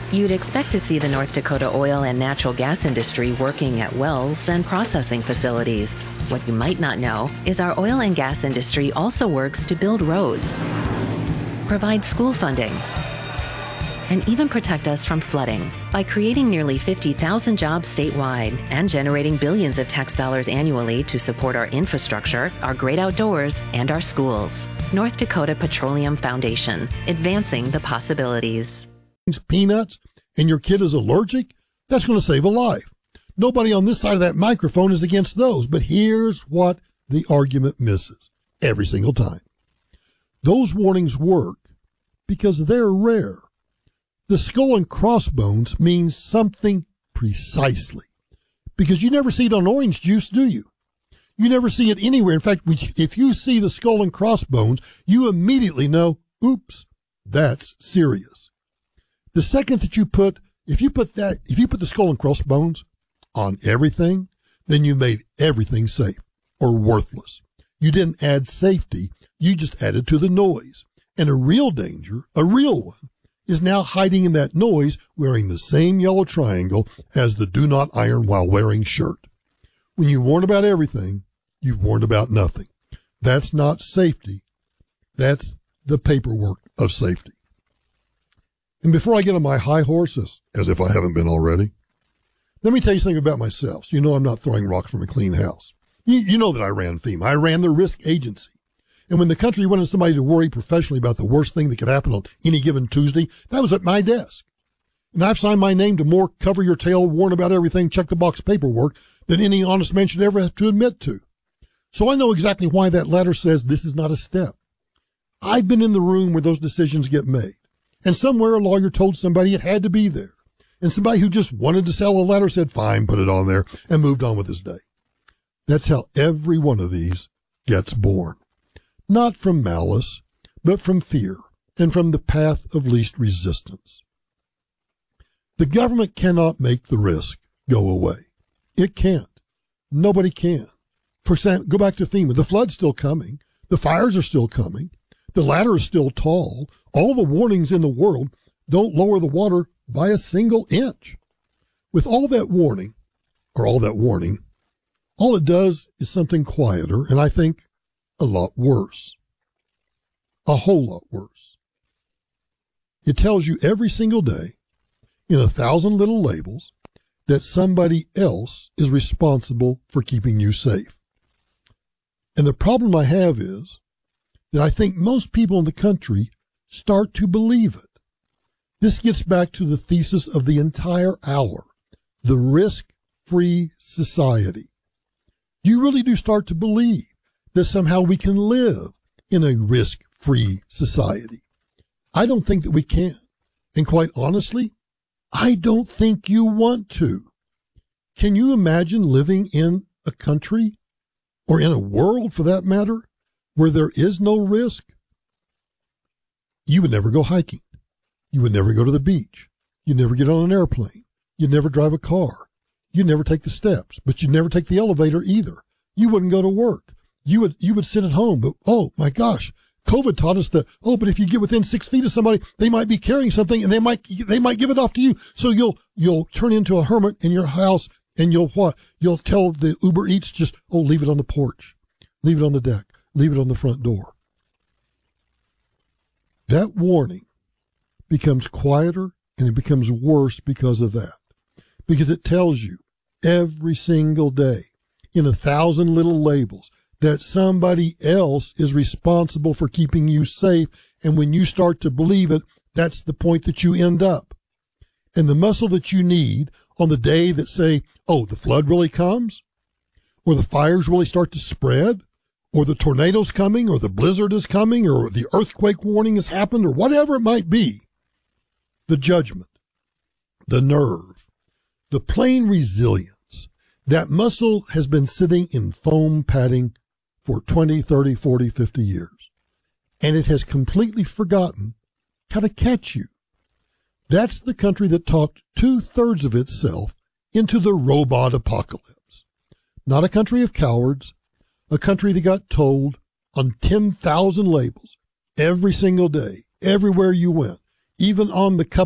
You'd expect to see the North Dakota oil and natural gas industry working at wells and processing facilities. What you might not know is our oil and gas industry also works to build roads, provide school funding, and even protect us from flooding by creating nearly 50,000 jobs statewide and generating billions of tax dollars annually to support our infrastructure, our great outdoors, and our schools. North Dakota Petroleum Foundation, advancing the possibilities. Peanuts, and your kid is allergic, that's going to save a life. Nobody on this side of that microphone is against those, but here's what the argument misses every single time. Those warnings work because they're rare. The skull and crossbones means something precisely, because you never see it on orange juice, do you? You never see it anywhere. In fact, if you see the skull and crossbones, you immediately know, oops, that's serious. The second that if you put the skull and crossbones on everything, then you made everything safe or worthless. You didn't add safety. You just added to the noise. And a real danger, a real one, is now hiding in that noise wearing the same yellow triangle as the do not iron while wearing shirt. When you warn about everything, you've warned about nothing. That's not safety. That's the paperwork of safety. And before I get on my high horse, as if I haven't been already, let me tell you something about myself. So you know I'm not throwing rocks from a clean house. You know that I ran FEMA. I ran the risk agency. And when the country wanted somebody to worry professionally about the worst thing that could happen on any given Tuesday, that was at my desk. And I've signed my name to more cover your tail, warn about everything, check the box paperwork than any honest man should ever have to admit to. So I know exactly why that letter says this is not a step. I've been in the room where those decisions get made. And somewhere a lawyer told somebody it had to be there. And somebody who just wanted to sell a letter said, fine, put it on there, and moved on with his day. That's how every one of these gets born. Not from malice, but from fear and from the path of least resistance. The government cannot make the risk go away. It can't. Nobody can. For example, go back to FEMA. The flood's still coming. The fires are still coming. The ladder is still tall. All the warnings in the world don't lower the water by a single inch. With all that warning, all it does is something quieter, and I think a lot worse. A whole lot worse. It tells you every single day, in 1,000 little labels, that somebody else is responsible for keeping you safe. And the problem I have is that I think most people in the country start to believe it. This gets back to the thesis of the entire hour, the risk-free society. You really do start to believe that somehow we can live in a risk-free society. I don't think that we can. And quite honestly, I don't think you want to. Can you imagine living in a country, or in a world for that matter, where there is no risk? You would never go hiking. You would never go to the beach. You'd never get on an airplane. You'd never drive a car. You'd never take the steps, but you'd never take the elevator either. You wouldn't go to work. You would sit at home, but oh my gosh, COVID taught us that, but if you get within 6 feet of somebody, they might be carrying something and they might give it off to you. So you'll turn into a hermit in your house, and you'll tell the Uber Eats just, leave it on the porch, leave it on the deck, leave it on the front door. That warning becomes quieter, and it becomes worse because of that. Because it tells you every single day in 1,000 little labels that somebody else is responsible for keeping you safe. And when you start to believe it, that's the point that you end up. And the muscle that you need on the day that say, the flood really comes, or the fires really start to spread, or the tornado's coming, or the blizzard is coming, or the earthquake warning has happened, or whatever it might be, the judgment, the nerve, the plain resilience, that muscle has been sitting in foam padding for 20, 30, 40, 50 years, and it has completely forgotten how to catch you. That's the country that talked 2/3 of itself into the robot apocalypse. Not a country of cowards, a country that got told on 10,000 labels every single day, everywhere you went, even on the cup